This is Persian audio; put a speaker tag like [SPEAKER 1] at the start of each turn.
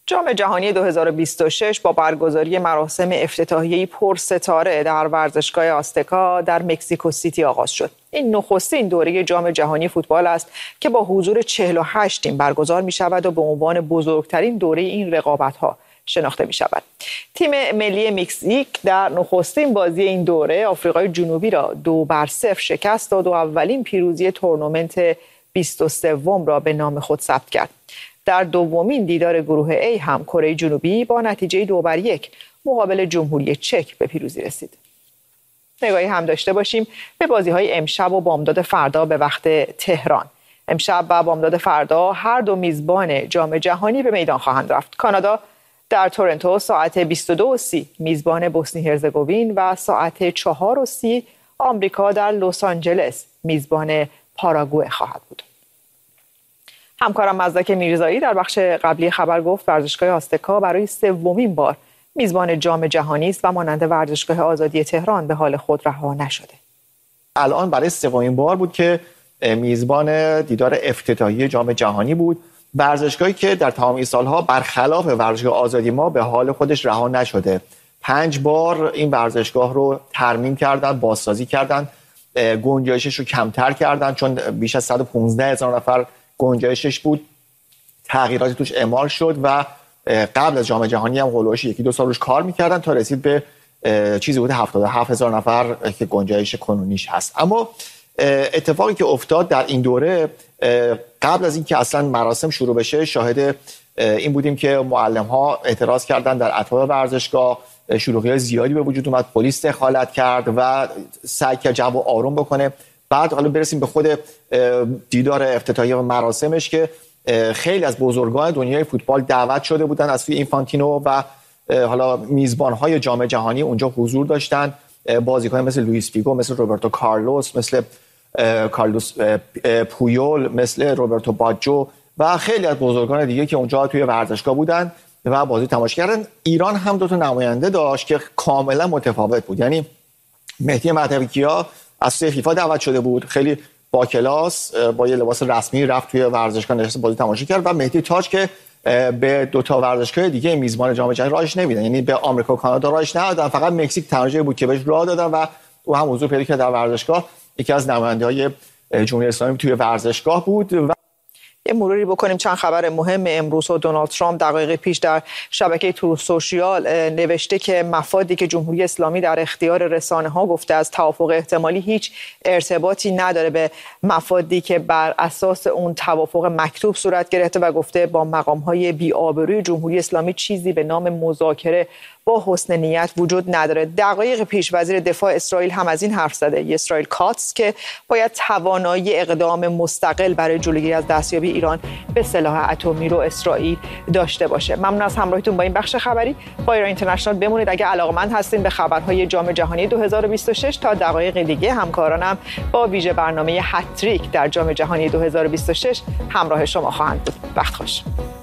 [SPEAKER 1] جام جهانی 2026 با برگزاری مراسم افتتاحیه‌ای پرستاره در ورزشگاه آستکا در مکزیکو سیتی آغاز شد. این نخستین دوره جام جهانی فوتبال است که با حضور 48 تیم برگزار می شود و به عنوان بزرگترین دوره این رقابت‌ها شناخته می شود. تیم ملی مکزیک در نخستین بازی این دوره آفریقای جنوبی را 2-0 شکست داد و اولین پیروزی تورنمنت 23 را به نام خود ثبت کرد. در دومین دیدار گروه A هم کره جنوبی با نتیجه 2-1 مقابل جمهوری چک به پیروزی رسید. نگاهی هم داشته باشیم به بازی‌های امشب و بامداد فردا به وقت تهران. امشب و بامداد فردا هر دو میزبان جام جهانی به میدان خواهند رفت. کانادا در تورنتو ساعت 22:30 میزبان بوسنی هرزگوین و ساعت 4:30 آمریکا در لس آنجلس میزبان پاراگوئه خواهد بود. همکارم مزدک میرزایی در بخش قبلی خبر گفت ورزشگاه آستکا برای سومین بار میزبان جام جهانی است و مانند ورزشگاه آزادی تهران به حال خود رها نشده.
[SPEAKER 2] الان برای سومین بار بود که میزبان دیدار افتتاحیه جام جهانی بود. ورزشگاهی که در تمام این سالها برخلاف ورزشگاه آزادی ما به حال خودش رها نشده. 5 بار این ورزشگاه رو ترمیم کردن، بازسازی کردن، گنجایشش رو کمتر کردن چون بیش از 115,000 نفر گنجایشش بود. تغییراتی توش اعمال شد و قبل از جام جهانی هم هولوش 1-2 سال روش کار میکردن تا رسید به چیزی بود 77,000 نفر که گنجایش کنونیش هست. اما اتفاقی که افتاد در این دوره قبل از اینکه اصلا مراسم شروع بشه شاهد این بودیم که معلم ها اعتراض کردن در اطراف ورزشگاه، شلوغی زیادی به وجود اومد، پلیس دخالت کرد و سعی کرد جو آروم بکنه. بعد حالا برسیم به خود دیدار افتتاحیه و مراسمش که خیلی از بزرگان دنیای فوتبال دعوت شده بودن از سوی اینفانتینو و حالا میزبان‌های جام جهانی اونجا حضور داشتن. بازیکن مثل لوئیس فیگو، مثل روبرتو کارلوس، مثل کارلوس پویول، مثل روبرتو باجو و خیلی از بزرگان دیگه که اونجا توی ورزشگاه بودن و بازی تماشا کردن. ایران هم 2 تا نماینده داشت که کاملا متفاوت بود. یعنی مهدی مهدوی‌کیا از سوی فیفا دعوت شده بود، خیلی با کلاس با یه لباس رسمی رفت توی ورزشگاه نشست بازی تماشا کرد و مهدی تاج که به 2 تا ورزشگاه دیگه میزبان جام جهانی راهش نمیدن، یعنی به آمریکا و کانادا راهش ندادن، فقط مکزیک تنها جایی بود که بهش راه دادن و او هم حضور پیدا کرد در ورزشگاه. یکی از نماینده‌های جمهوری اسلامی توی ورزشگاه بود. و
[SPEAKER 1] یه مروری بکنیم چند خبر مهم امروز. و دونالد ترامپ دقایق پیش در شبکه تروث سوشیال نوشته که مفادی که جمهوری اسلامی در اختیار رسانه‌ها گفته از توافق احتمالی هیچ ارتباطی نداره به مفادی که بر اساس اون توافق مکتوب صورت گرفته و گفته با مقام‌های بی‌آبروی جمهوری اسلامی چیزی به نام مذاکره با حسن نیت وجود نداره. دقایق پیش وزیر دفاع اسرائیل هم از این حرف زده، اسرائیل کاتس، که باید توانایی اقدام مستقل برای جلوگیری از دستیابی ایران به سلاح اتمی رو اسرائیل داشته باشه. ممنون از همراهیتون با این بخش خبری با ایران اینترنشنال. بمونید اگه علاقه‌مند هستین به خبرهای جام جهانی 2026 تا دقایق دیگه همکارانم با ویژه برنامه هتریک در جام جهانی 2026 همراه شما خواهند بود. وقت خوش.